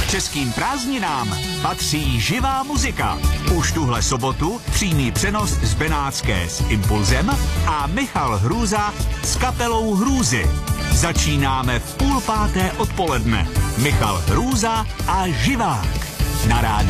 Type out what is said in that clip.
Českým prázdninám patří živá muzika. Už tuhle sobotu přímý přenos z Benátské s Impulzem a Michal Hrůza s kapelou Hrůzy. Začínáme v 4:30 odpoledne. Michal Hrůza a Živák na rádiu.